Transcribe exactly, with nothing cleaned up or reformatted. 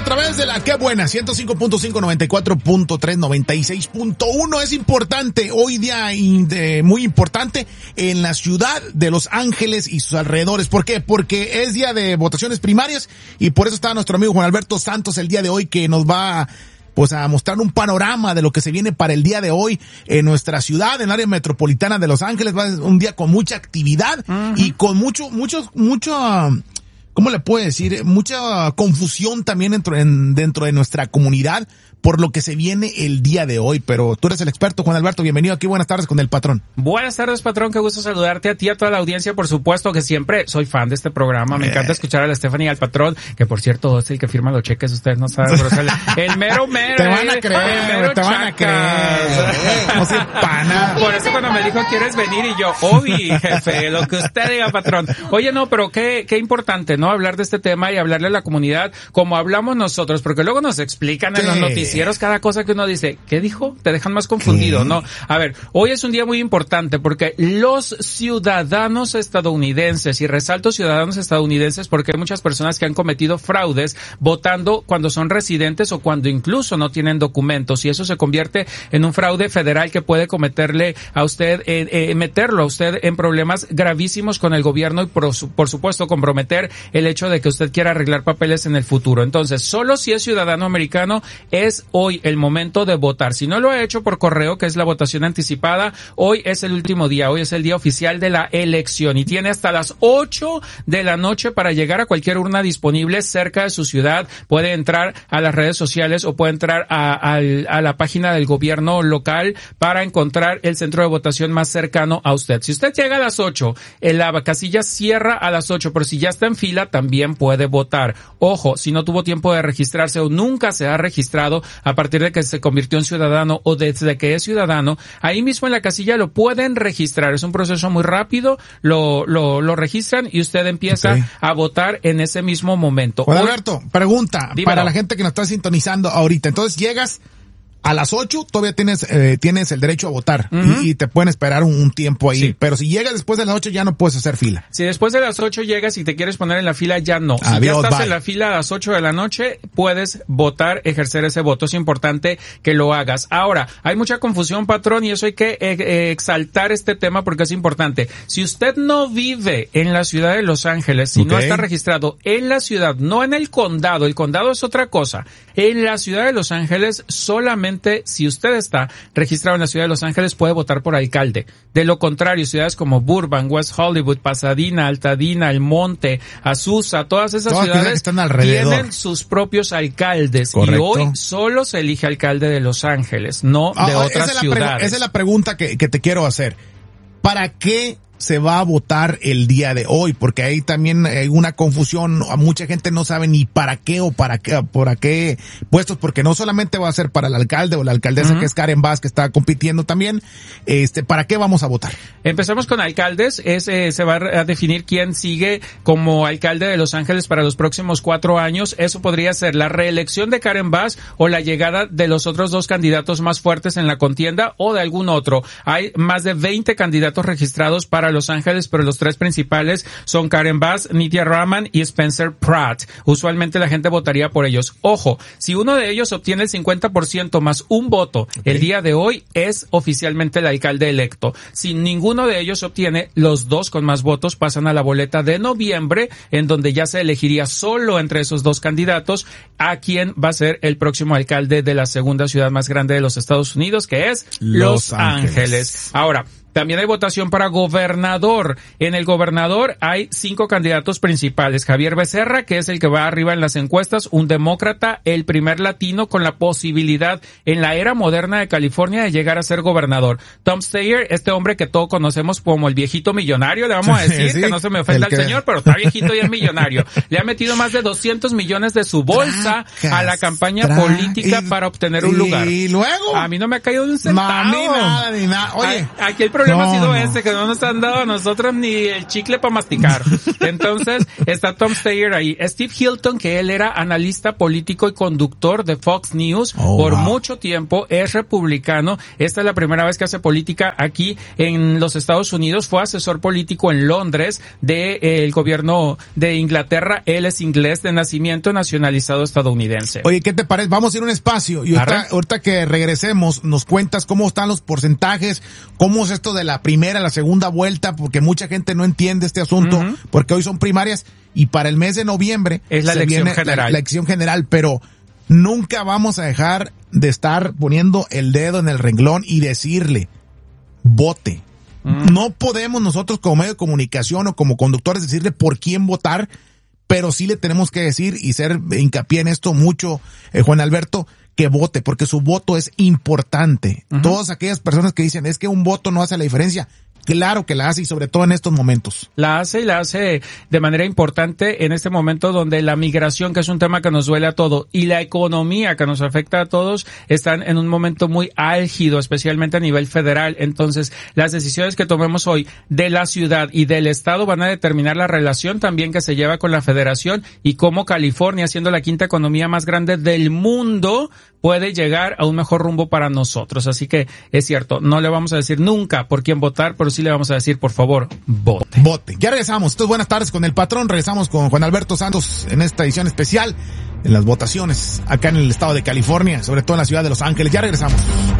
través de la Qué Buena, ciento cinco punto cinco, noventa y cuatro punto tres, noventa y seis punto uno. Es importante, hoy día de, muy importante en la ciudad de Los Ángeles y sus alrededores. ¿Por qué? Porque es día de votaciones primarias y por eso está nuestro amigo Juan Alberto Santos el día de hoy, que nos va a pues a mostrar un panorama de lo que se viene para el día de hoy en nuestra ciudad, en el área metropolitana de Los Ángeles. Va a ser un día con mucha actividad uh-huh. y con mucho, mucho, mucho, ¿cómo le puedo decir? Mucha confusión también dentro, en, dentro de nuestra comunidad por lo que se viene el día de hoy. Pero tú eres el experto, Juan Alberto. Bienvenido aquí. Buenas tardes con el patrón. Buenas tardes, patrón. Qué gusto saludarte a ti, a toda la audiencia. Por supuesto que siempre soy fan de este programa. Me eh. encanta escuchar a la Stephanie y al patrón, que por cierto es el que firma los cheques. Ustedes no saben, pero es el, el mero mero. Te van a creer, te van a creer. No se pana. Por eso cuando me dijo, ¿quieres venir? Y yo, obvi, jefe, lo que usted diga, patrón. Oye, no, pero qué, qué importante, ¿no? Hablar de este tema y hablarle a la comunidad como hablamos nosotros, porque luego nos explican en los noticieros cada cosa que uno dice, ¿qué dijo? Te dejan más confundido, ¿Qué? ¿no? A ver, hoy es un día muy importante porque los ciudadanos estadounidenses, y resalto ciudadanos estadounidenses porque hay muchas personas que han cometido fraudes votando cuando son residentes o cuando incluso no tienen documentos, y eso se convierte en un fraude federal que puede cometerle a usted, eh, eh, meterlo a usted en problemas gravísimos con el gobierno y por, por supuesto comprometer el hecho de que usted quiera arreglar papeles en el futuro. Entonces, solo si es ciudadano americano es hoy el momento de votar. Si no lo ha hecho por correo, que es la votación anticipada, hoy es el último día, hoy es el día oficial de la elección y tiene hasta las ocho de la noche para llegar a cualquier urna disponible cerca de su ciudad. Puede entrar a las redes sociales o puede entrar a, a, a la página del gobierno local para encontrar el centro de votación más cercano a usted. Si usted llega a las ocho, la casilla cierra a las ocho, pero si ya está en fila, también puede votar. Ojo, si no tuvo tiempo de registrarse o nunca se ha registrado, a partir de que se convirtió en ciudadano o desde que es ciudadano, ahí mismo en la casilla lo pueden registrar. Es un proceso muy rápido, lo lo, lo registran y usted empieza okay. a votar en ese mismo momento. Juan Alberto, pregunta Dímelo. para la gente que nos está sintonizando ahorita. Entonces llegas a las ocho, todavía tienes eh, tienes el derecho a votar uh-huh. y, y te pueden esperar un, un tiempo ahí. Sí. Pero si llegas después de las ocho ya no puedes hacer fila. Si después de las ocho llegas y te quieres poner en la fila, ya no. Si Adiós, ya estás bye. en la fila a las ocho de la noche, puedes votar, ejercer ese voto. Es importante que lo hagas. Ahora, hay mucha confusión, patrón, y eso hay que eh, exaltar este tema porque es importante. Si usted no vive en la ciudad de Los Ángeles, si okay. no está registrado en la ciudad, no en el condado, el condado es otra cosa. En la ciudad de Los Ángeles, solamente si usted está registrado en la ciudad de Los Ángeles puede votar por alcalde. De lo contrario, ciudades como Burbank, West Hollywood, Pasadena, Altadena, El Monte, Azusa, todas esas todas ciudades están alrededor. Tienen sus propios alcaldes. Correcto. Y hoy solo se elige alcalde de Los Ángeles, no de ah, otras esa ciudades. Pregu- esa es la pregunta que, que te quiero hacer. ¿Para qué se va a votar el día de hoy? Porque ahí también hay una confusión, mucha gente no sabe ni para qué o para qué, para qué puestos, porque no solamente va a ser para el alcalde o la alcaldesa uh-huh. que es Karen Bass, que está compitiendo también, este, ¿para qué vamos a votar? Empezamos con alcaldes, es, eh, se va a definir quién sigue como alcalde de Los Ángeles para los próximos cuatro años. Eso podría ser la reelección de Karen Bass o la llegada de los otros dos candidatos más fuertes en la contienda o de algún otro. Hay más de veinte candidatos registrados para Los Ángeles, pero los tres principales son Karen Bass, Nithya Raman y Spencer Pratt. Usualmente la gente votaría por ellos. Ojo, si uno de ellos obtiene el cincuenta por ciento más un voto okay. el día de hoy, es oficialmente el alcalde electo. Si ninguno de ellos obtiene, los dos con más votos pasan a la boleta de noviembre, en donde ya se elegiría solo entre esos dos candidatos a quién va a ser el próximo alcalde de la segunda ciudad más grande de los Estados Unidos, que es Los, Los Ángeles. Ángeles. Ahora, también hay votación para gobernador. En el gobernador hay cinco candidatos principales. Javier Becerra, que es el que va arriba en las encuestas, un demócrata, el primer latino con la posibilidad en la era moderna de California de llegar a ser gobernador. Tom Steyer, este hombre que todos conocemos como el viejito millonario, le vamos a decir, sí, que no se me ofenda el, que... el señor, pero está viejito y es millonario. Le ha metido más de doscientos millones de su bolsa tracas, a la campaña tra... política y, para obtener un lugar. Y luego. A mí no me ha caído de un centavo. Ni nada, ni nada. Oye. A, aquí el problema problema no, ha sido no. este, que no nos han dado a nosotros ni el chicle para masticar. Entonces, está Tom Steyer ahí. Steve Hilton, que él era analista político y conductor de Fox News oh, por wow. mucho tiempo, es republicano. Esta es la primera vez que hace política aquí en los Estados Unidos. Fue asesor político en Londres del de, eh, gobierno de Inglaterra. Él es inglés de nacimiento, nacionalizado estadounidense. Oye, ¿qué te parece? Vamos a ir a un espacio y ahorita, ahorita que regresemos nos cuentas cómo están los porcentajes, cómo es esto de la primera, la segunda vuelta, porque mucha gente no entiende este asunto, uh-huh. porque hoy son primarias y para el mes de noviembre es la se elección viene general. La, la elección general, pero nunca vamos a dejar de estar poniendo el dedo en el renglón y decirle, vote. Uh-huh. No podemos nosotros como medio de comunicación o como conductores decirle por quién votar, pero sí le tenemos que decir y ser hincapié en esto mucho, eh, Juan Alberto, que vote, porque su voto es importante. Uh-huh. Todas aquellas personas que dicen, es que un voto no hace la diferencia, claro que la hace y sobre todo en estos momentos. La hace y la hace de manera importante en este momento donde la migración, que es un tema que nos duele a todos, y la economía que nos afecta a todos, están en un momento muy álgido, especialmente a nivel federal. Entonces, las decisiones que tomemos hoy de la ciudad y del estado van a determinar la relación también que se lleva con la federación y cómo California, siendo la quinta economía más grande del mundo, puede llegar a un mejor rumbo para nosotros. Así que es cierto, no le vamos a decir nunca por quién votar, pero sí le vamos a decir, por favor, vote. Vote. Ya regresamos. Entonces, buenas tardes con el patrón. Regresamos con Juan Alberto Santos en esta edición especial en las votaciones acá en el estado de California, sobre todo en la ciudad de Los Ángeles. Ya regresamos.